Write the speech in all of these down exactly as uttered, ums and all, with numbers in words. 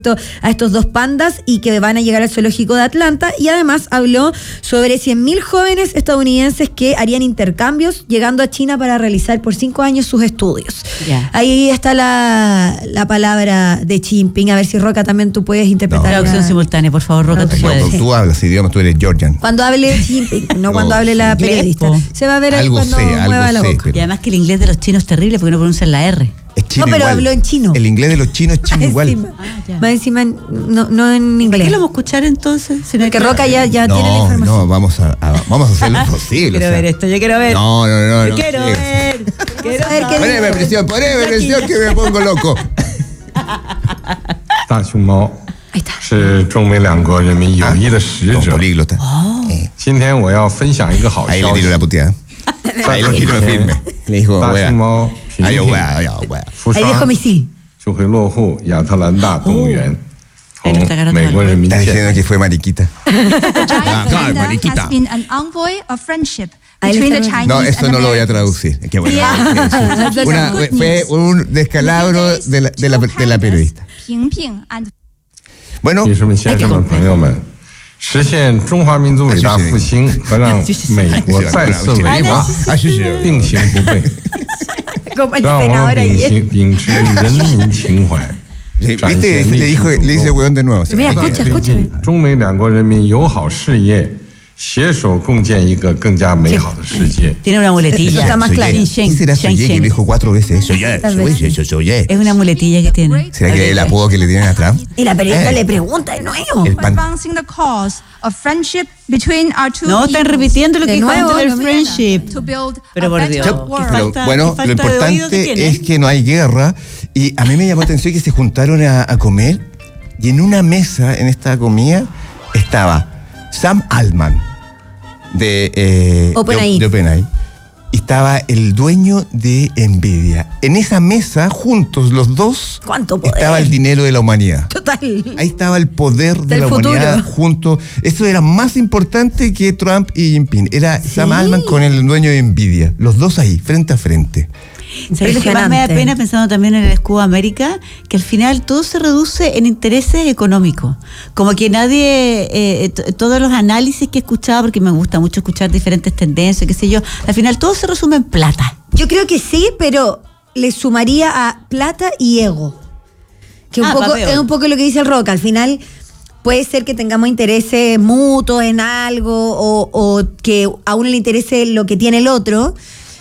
a estos dos pandas y que van a llegar al zoológico de Atlanta, y además habló sobre cien mil jóvenes estadounidenses que harían intercambios llegando a China para realizar por cinco años sus estudios. Yeah. Ahí está la, la palabra de Xi Jinping. A ver si, Roca, también tú puedes interpretar. No, traducción simultánea, por favor, Roca. Tú, puedes. Tú hablas idioma, tú eres Georgian. Cuando hable Xi Jinping, no, no cuando hable la periodista. Po. Se va a ver ahí algo cuando sé, mueva algo la sé, boca. pero... Y además que el inglés de los chinos es terrible porque no pronuncian la R. Es chino no, pero igual. habló en chino. El inglés de los chinos es chino igual. Encima. Ah, más encima, no, no en inglés. ¿Qué lo vamos a escuchar entonces? Si no, que Roca ya, ya no, tiene la información. No, vamos a, a, vamos a hacer lo posible. Quiero o sea. ver esto, yo quiero ver. No, no, no. Yo no, quiero no, ver. Quiero ver qué poneme dice. presión, poneme presión que me pongo loco. 大熊猫是中美两国人民友谊的使者。今天我要分享一个好消息。 Ahí le tiró la puteada. Ahí lo tiró firme. Le dijo, 大熊猫平平福沙就会落户亚特兰大动物园，同美国人民见。 Está diciendo que fue mariquita. Ah, mariquita. Has been an envoy of friendship between the Chinese no, eso no lo voy a traducir. Qué bueno. Una, fue un descalabro de la, de la, de la periodista. Bueno, 女士们、先生们、朋友们，实现中华民族伟大复兴和让美国再次伟大并行不悖，让我们秉持秉持人民情怀，展现历史主轴，中美两国人民友好事业。 携手共建一个更加美好的世界。 Tiene una muletilla. Está más claro. ¿Quién será Soye que lo dijo cuatro veces? Soye, Soye, Soye. Es una muletilla que tiene. ¿Será que el apodo que le tienen a Trump? Y la periodista eh. le pregunta de nuevo. El pan... No, están repitiendo lo que dijo antes del friendship. Pero por Dios. Pero, bueno, lo importante es que no hay guerra. Y a mí me llamó la atención que se juntaron a, a comer. Y en una mesa, en esta comida, estaba Sam Altman. De, eh, OpenAI. de, de OpenAI. Estaba el dueño de Nvidia. En esa mesa, juntos los dos, ¿cuánto poder? Estaba el dinero de la humanidad. Total. Ahí estaba el poder de Del la futuro. humanidad juntos. Eso era más importante que Trump y Jinping. Era ¿sí? Sam Altman con el dueño de Nvidia. Los dos ahí, frente a frente. ¿Sabes lo que más me da pena, pensando también en el escudo América? Que al final todo se reduce en intereses económicos. Como que nadie, eh, t- todos los análisis que he escuchado, porque me gusta mucho escuchar diferentes tendencias, qué sé yo, al final todo se resume en plata. Yo creo que sí, pero le sumaría a plata y ego. Que un ah, poco, es un poco lo que dice el Roca. Al final puede ser que tengamos intereses mutuos en algo o, o que a uno le interese lo que tiene el otro.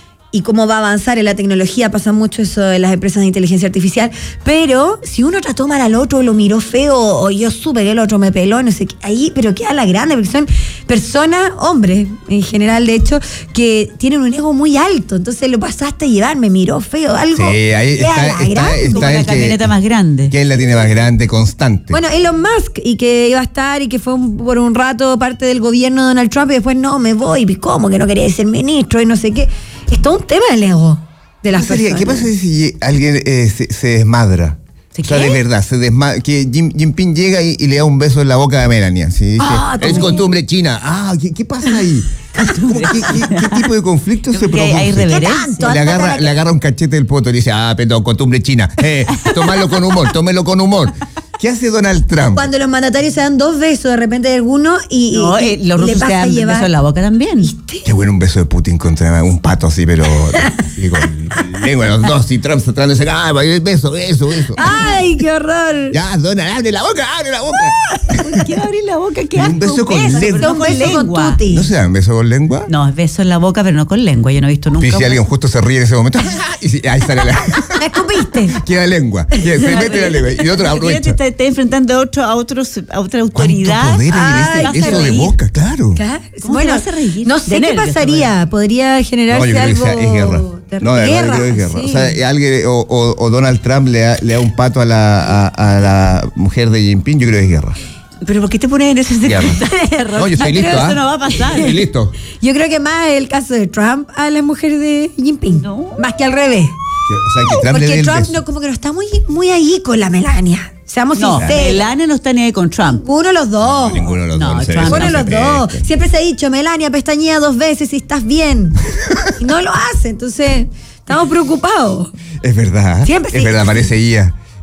Y cómo va a avanzar en la tecnología, pasa mucho eso en las empresas de inteligencia artificial, pero si uno trató mal al otro, lo miró feo, o yo supe que el otro me peló, no sé qué, ahí, pero queda la grande, porque son personas, hombres en general, de hecho, que tienen un ego muy alto, entonces lo pasaste a llevar, me miró feo, algo. Sí, ahí queda está, la está, grande. está como el la camioneta que, más grande. ¿Quién la tiene más grande, constante? Bueno, Elon Musk, y que iba a estar, y que fue un, por un rato parte del gobierno de Donald Trump, y después no, me voy, ¿cómo? Que no quería ser ministro, y no sé qué. Es todo un tema del ego de las personas. ¿Qué pasa si alguien eh, se, se desmadra? ¿Sí, o sea, qué? de verdad, se desmadra, que Jim, Jinping llega y, y le da un beso en la boca a Melania. ¿Sí? Dice, ah, es costumbre china. Ah, ¿qué, qué pasa ahí? ¿Qué, qué, ¿Qué tipo de conflicto se produce? Hay reverencia. Le agarra, le agarra un cachete del poto y le dice, ah, perdón, costumbre china. Eh, tómalo con humor, tómelo con humor. ¿Qué hace Donald Trump? Cuando los mandatarios se dan dos besos de repente de alguno y, no, y, eh, los y le rusos pasa se a dan llevar. beso en la boca también. ¿Viste? Qué bueno un beso de Putin contra un pato así, pero así, con lengua los dos y Trump tratándose, ah, beso, beso, beso. ¡Ay, qué horror! Ya, Donald, abre la boca, abre la boca. ¿Por qué abrir la boca? ¿Qué un beso con beso, lengua. no Un con beso lengua. con tuti. ¿No se dan beso con lengua? No, es beso en la boca, pero no con lengua. Yo no he visto nunca. Y si alguien justo se ríe en ese momento, y si, ahí sale la... ¿Me escupiste? Queda lengua. Se mete la lengua. Y otro aprovecha. Te está enfrentando a otro, a otros, a otra autoridad. ¿Cuánto poder Ay, hay en ese, eso de reír. boca? Claro. Claro. ¿Cómo Bueno, te vas a reír? no sé De qué nervios, pasaría. Podría generarse No, yo creo algo. que sea, es guerra. de No, de verdad, guerra, yo creo que es guerra. sí. O sea, alguien, o, o, o Donald Trump le da, le da un pato a la, a, a la mujer de Jinping, yo creo que es guerra. ¿Pero por qué te pones en ese Guerra. secreto? No, yo estoy listo. Eso ¿ah? no va a pasar. Estoy listo. Yo creo que más es el caso de Trump a la mujer de Jinping. No. Más que al revés. O sea, que Trump le Porque dé el Trump beso. no, como que no está muy, muy ahí con la Melania. Seamos No, sinceros. Melania no está ni ahí con Trump. Ninguno de los dos. No, ninguno de los No, dos. se Trump besa, Ninguno de no los se dos. pescan. Siempre se ha dicho, Melania, pestañea dos veces y estás bien. Y no lo hace, entonces estamos preocupados. Es verdad. Siempre es sí. verdad, parece I A.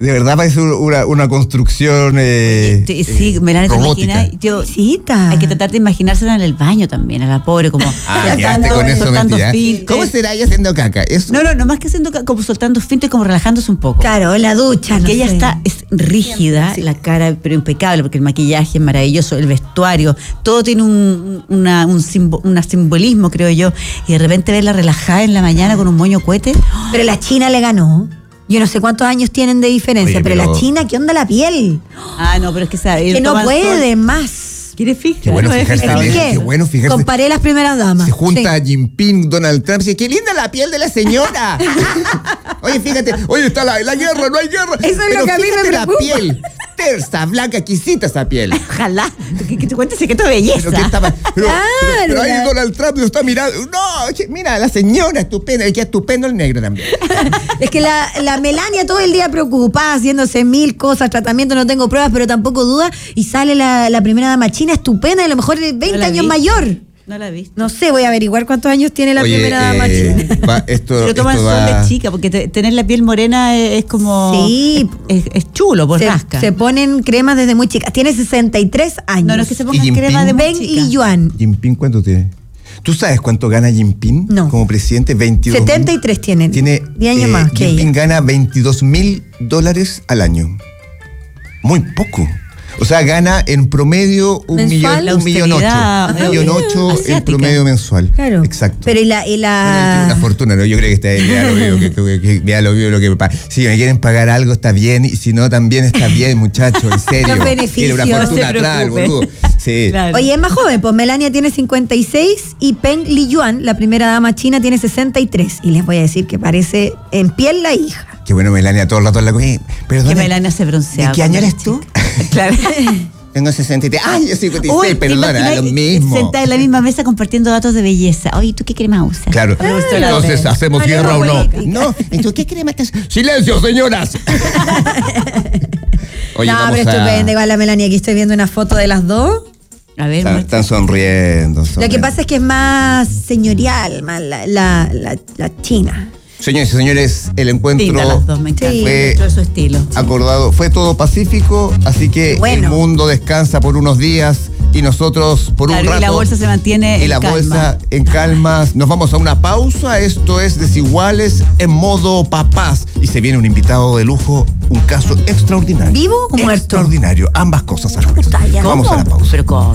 De verdad parece una, una construcción eh, sí, eh, Melania, te imaginas, yo, hay que tratar de imaginársela en el baño también, a la pobre, como ah, soltando, con eso soltando fintes. ¿Cómo será ahí haciendo caca? Eso. No, no, no más que haciendo caca, como soltando fintes, como relajándose un poco. Claro, en la ducha. Que no ella sé. está es rígida, sí. La cara pero impecable, porque el maquillaje es maravilloso, el vestuario, todo tiene un, una, un simbo, una simbolismo, creo yo, y de repente verla relajada en la mañana con un moño cohete. Pero la China le ganó. Yo no sé cuántos años tienen de diferencia, Oye, pero, pero la China, ¿qué onda la piel? Ah, no, pero es que sabe. Que no puede más. ¿Quieres fijar? Qué bueno fijarse. Qué bueno fijarse. Comparé las primeras damas. Se junta sí. Jinping, Donald Trump, y dice, qué linda la piel de la señora. Oye, fíjate, oye, está la, la guerra, no hay guerra. Eso es pero lo que a mí me la piel. Tersa, blanca, exquisita esa piel. Ojalá, que, que te cuentes secreto de belleza. Pero, ¿qué estaba? pero, claro. pero, pero ahí Donald Trump lo está mirando. No, mira, la señora estupenda, y qué estupendo el negro también. Es que la, la Melania todo el día preocupada, haciéndose mil cosas, tratamiento, no tengo pruebas, pero tampoco duda, y sale la, la primera dama china estupenda, y a lo mejor es veinte no años vi. mayor. No la he visto. No sé, voy a averiguar cuántos años tiene la Oye, primera dama eh, china. Va, esto, pero toma el sol va... de chica, porque te, tener la piel morena es, es como... Sí. Es, es, es chulo, por se, rasca. Se ponen cremas desde muy chicas. Tiene sesenta y tres años. No, no es que se pongan cremas de muy chica. Peng Liyuan. ¿Jinping cuánto tiene? ¿Tú sabes cuánto gana Jinping no. como presidente? veintidós setenta y tres tiene. Tiene diez años eh, más que Jinping ella. gana veintidós mil dólares al año. Muy poco. O sea, gana en promedio un mensual, millón, un millón ocho. Un millón ocho en promedio mensual. Claro. Exacto. Pero y la, y la... Bueno, tiene una fortuna, ¿no? Yo creo que está ya lo veo, que, que, que, ya lo veo lo que me paga. Si me quieren pagar algo está bien, y si no también está bien, muchachos, en serio. Los beneficios. Tiene una fortuna no atrás, boludo. Sí. Claro. Oye, es más joven, pues Melania tiene cincuenta y seis y Peng Liyuan, la primera dama china, tiene sesenta y tres. Y les voy a decir que parece en piel la hija. Qué bueno, Melania, todo el rato en la comida. Que Melania se broncea. ¿De qué año eres tú? Claro. Tengo sesenta y tres. ¡Ay, yo cincuenta y seis! Perdona, lo mismo. Sentada en la misma mesa compartiendo datos de belleza. Oye, ¿tú qué crema usas? Claro. Entonces, ¿hacemos guerra o no? No. ¿Y tú qué crema estás? ¡Silencio, señoras! Oye, no, pero a... estupenda. Igual la Melania, aquí estoy viendo una foto de las dos. A ver, están, están sonriendo, sonriendo. Lo que pasa es que es más señorial, más la, la, la, la china. Señores y señores, el encuentro Linda las dos, me encanta. fue sí, su estilo. acordado, fue todo pacífico, así que bueno. El mundo descansa por unos días y nosotros por claro, un rato. Y la bolsa se mantiene y en la calma. bolsa en calma. Nos vamos a una pausa. Esto es Desiguales en modo papás y se viene un invitado de lujo, un caso extraordinario. ¿Vivo o muerto? Extraordinario, ambas cosas a la vez. Vamos a la pausa. Pero ¿cómo?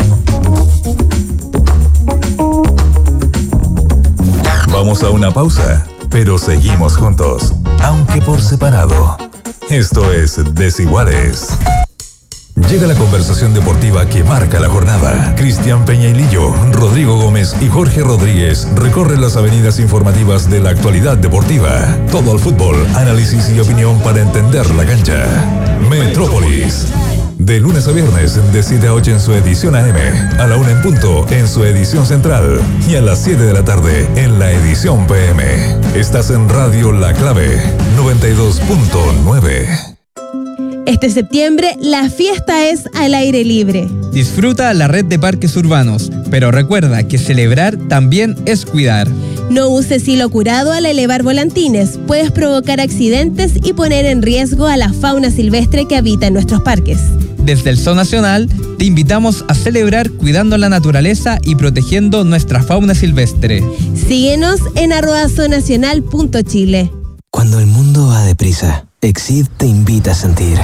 Vamos a una pausa. Pero seguimos juntos, aunque por separado. Esto es Desiguales. Llega la conversación deportiva que marca la jornada. Cristian Peñailillo, Rodrigo Gómez y Jorge Rodríguez recorren las avenidas informativas de la actualidad deportiva. Todo el fútbol, análisis y opinión para entender la cancha. Metrópolis. De lunes a viernes, de siete a ocho en su edición A M, a la una en punto en su edición central y a las siete de la tarde en la edición P M. Estás en Radio La Clave, noventa y dos punto nueve. Este septiembre, la fiesta es al aire libre. Disfruta la red de parques urbanos, pero recuerda que celebrar también es cuidar. No uses hilo curado al elevar volantines. Puedes provocar accidentes y poner en riesgo a la fauna silvestre que habita en nuestros parques. Desde el Zoo Nacional, te invitamos a celebrar cuidando la naturaleza y protegiendo nuestra fauna silvestre. Síguenos en arroba zoonacional punto chile. Cuando el mundo va deprisa, Exid te invita a sentir.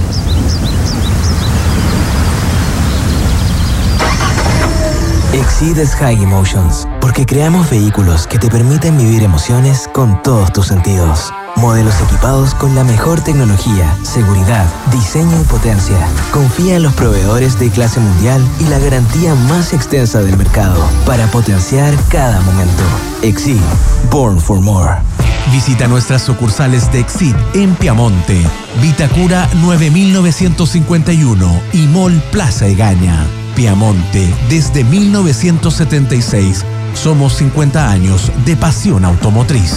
Exid es High Emotions, porque creamos vehículos que te permiten vivir emociones con todos tus sentidos. Modelos equipados con la mejor tecnología, seguridad, diseño y potencia. Confía en los proveedores de clase mundial y la garantía más extensa del mercado para potenciar cada momento. Exid, born for more. Visita nuestras sucursales de Exid en Piamonte, Vitacura nueve mil novecientos cincuenta y uno y Mall Plaza Egaña. Piamonte, desde mil novecientos setenta y seis, somos cincuenta años de pasión automotriz.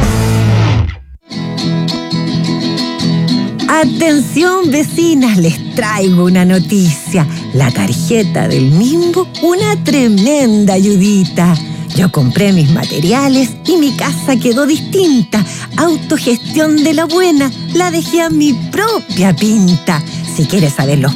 Atención vecinas, les traigo una noticia. La tarjeta del Mimbo, una tremenda ayudita. Yo compré mis materiales y mi casa quedó distinta. Autogestión de la buena, la dejé a mi propia pinta. Si quieres saber los